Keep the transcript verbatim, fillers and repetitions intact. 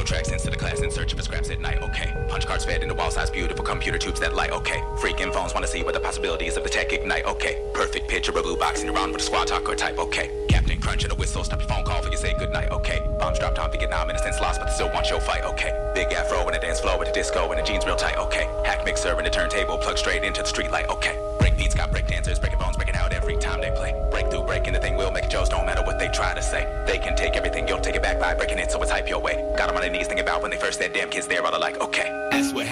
tracks into the class in search of scraps at night, okay. Punch cards fed into wall-sized beautiful computer tubes that light, okay. Freaking phones wanna see what the possibilities of the tech ignite, okay. Perfect picture of a blue box and you're on with a squad talker type, okay. Captain Crunch and a whistle, stop your phone call for you say goodnight, okay. Bombs dropped on Vietnam, innocence lost, but they still want your fight, okay. Big afro and a dance floor with a disco and the jeans real tight, okay. Hack mixer and a turntable plug straight into the street light, okay. Break beats got break dancers, breaking bones, breaking out every time they play. Breakthrough, breaking the thing will make Joe's, no matter what they try to say. They can take everything, you'll take it back by breaking it, so it's hype your way. Got them on their knees thinking about when they first said damn kids there, all are like, okay. That's what